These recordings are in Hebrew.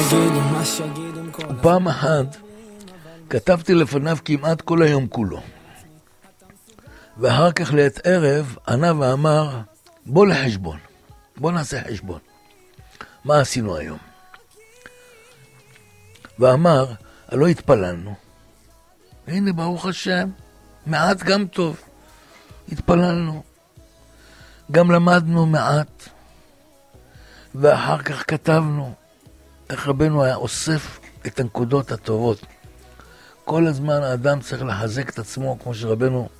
פעם אחת כתבתי לפניו כמעט כל היום כולו, ואחר כך לעת ערב ענה ואמר, בוא לחשבון, בוא נעשה חשבון, מה עשינו היום? ואמר, לא התפללנו. הנה ברוך השם, מעט גם טוב, התפללנו, גם למדנו מעט, ואחר כך כתבנו איך רבנו היה אוסף את הנקודות הטובות. כל הזמן האדם צריך לחזק את עצמו, כמו שרבנו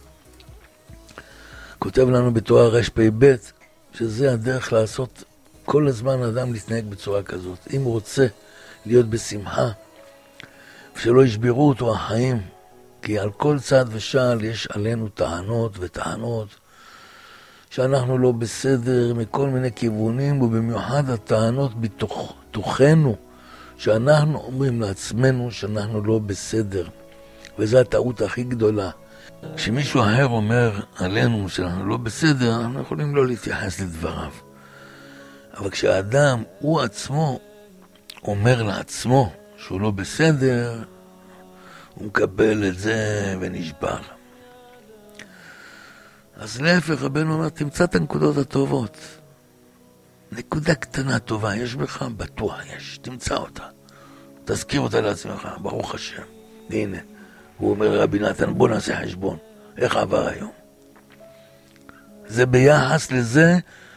כותב לנו בתורה רפ"ב, שזה הדרך לעשות כל הזמן האדם להתנהג בצורה כזאת. אם הוא רוצה להיות בשמחה, ושלא ישברו אותו החיים, כי על כל צד ושעל יש עלינו טענות וטענות, שאנחנו לא בסדר מכל מיני כיוונים, ובמיוחד הטענות בתוכנו, שאנחנו אומרים לעצמנו שאנחנו לא בסדר. וזו הטעות הכי גדולה. כשמישהו אחר אומר עלינו שאנחנו לא בסדר, אנחנו יכולים לא להתייחס לדבריו. אבל כשהאדם הוא עצמו אומר לעצמו שהוא לא בסדר, הוא מקבל את זה ונשבר. אז להפך, רבנו אומר, תמצא את הנקודות הטובות. נקודה קטנה טובה, יש בך? בטוח יש, תמצא אותה. תזכיר אותה לעצמך, ברוך השם. הנה, הוא אומר רבי נתן, בוא נעשה חשבון. איך עבר היום? זה ביחס לזה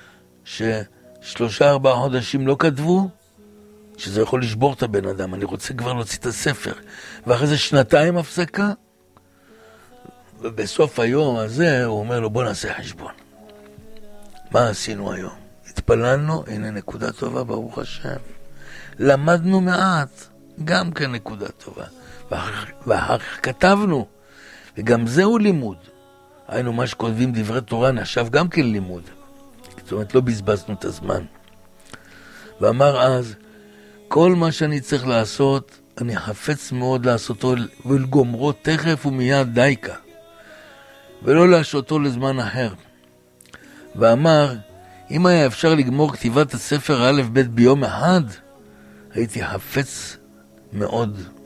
ש3-4 חודשים לא כתבו, שזה יכול לשבור את הבן אדם. אני רוצה כבר להוציא את הספר. ואחרי זה 2 הפסקה, ובסוף היום הזה הוא אומר לו, בוא נעשה חשבון. מה עשינו היום? התפללנו, הנה נקודה טובה, ברוך השם. למדנו מעט, גם כן נקודה טובה. ואחר כך כתבנו, וגם זהו לימוד. היינו מה שכותבים דברי תורה, נחשב גם כן לימוד. זאת אומרת, לא בזבזנו את הזמן. ואמר אז, כל מה שאני צריך לעשות, אני חפץ מאוד לעשותו ולגומרו תכף ומיד דייקה. ולא להשאותו לזמן אחר. ואמר, אם היה אפשר לגמור כתיבת הספר א' ב' ביום אחד, הייתי חפץ מאוד